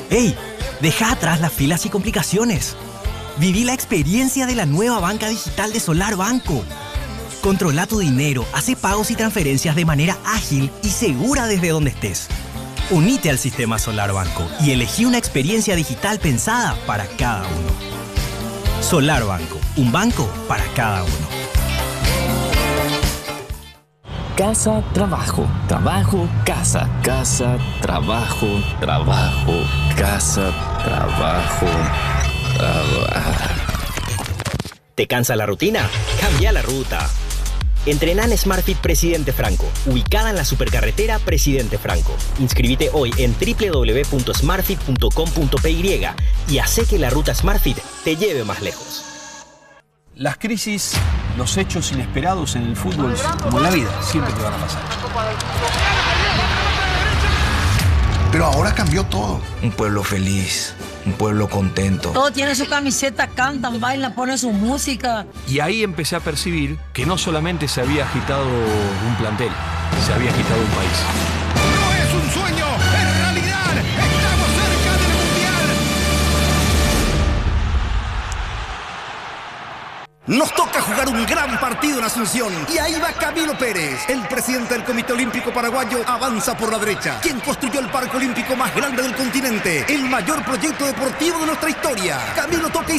¡Ey! Deja atrás las filas y complicaciones. Viví la experiencia de la nueva banca digital de Solar Banco. Controla tu dinero, hace pagos y transferencias de manera ágil y segura desde donde estés. Unite al sistema Solar Banco y elegí una experiencia digital pensada para cada uno. Solar Banco, un banco para cada uno. Casa, trabajo, trabajo, casa, casa, trabajo, trabajo, casa, trabajo. ¿Te cansa la rutina? Cambia la ruta. Entrená en SmartFit Presidente Franco, ubicada en la supercarretera Presidente Franco. Inscríbete hoy en www.smartfit.com.py y hace que la ruta SmartFit te lleve más lejos. Las crisis, los hechos inesperados en el fútbol, como en la vida, siempre te van a pasar. Pero ahora cambió todo. Un pueblo feliz, un pueblo contento. Todos tienen su camiseta, cantan, bailan, ponen su música. Y ahí empecé a percibir que no solamente se había agitado un plantel, se había agitado un país. No es un sueño, es realidad. Estamos cerca del Mundial. Nos toca jugar un gran partido en Asunción. Y ahí va Camilo Pérez. El presidente del Comité Olímpico Paraguayo avanza por la derecha. Quien construyó el parque olímpico más grande del continente. El mayor proyecto deportivo de nuestra historia. Camilo toca